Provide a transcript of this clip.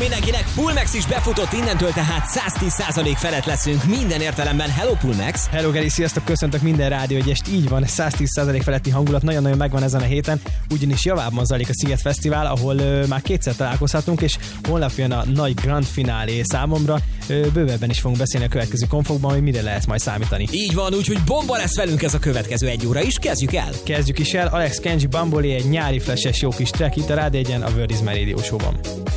mindenkinek, Pullmax is befutott, innentől tehát 110% felett leszünk minden értelemben. Hello Pullmax! Hello Geri, sziasztok, köszöntök minden rádióegyest. Így van, 110% feletti hangulat nagyon-nagyon megvan ezen a héten, ugyanis javában zajlik a Sziget Fesztivál, ahol már kétszer találkozhatunk, és holnap jön a nagy grand finálé számomra. Bővebben is fogunk beszélni a következő konfokban, hogy mire lehet majd számítani. Így van, úgyhogy bomba lesz velünk ez a következő 1 óra is. Kezdjük el! Kezdjük is el, Alex Kenji Bamboli, egy nyári flashes jó kis track itt a Rádió 1-en, a Word is My Radio Show-ban.